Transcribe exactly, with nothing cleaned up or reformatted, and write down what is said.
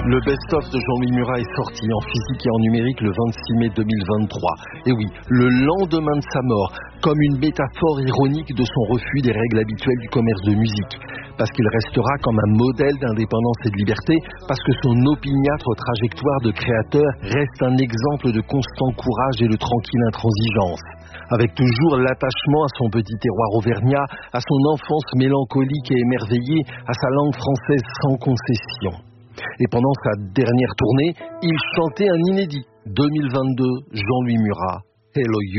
Le best-of de Jean-Louis Murat est sorti en physique et en numérique le vingt-six mai deux mille vingt-trois. Et oui, le lendemain de sa mort, comme une métaphore ironique de son refus des règles habituelles du commerce de musique. Parce qu'il restera comme un modèle d'indépendance et de liberté, parce que son opiniâtre trajectoire de créateur reste un exemple de constant courage et de tranquille intransigeance. Avec toujours l'attachement à son petit terroir auvergnat, à son enfance mélancolique et émerveillée, à sa langue française sans concession. Et pendant sa dernière tournée, il chantait un inédit. deux mille vingt-deux, Jean-Louis Murat, Hello You.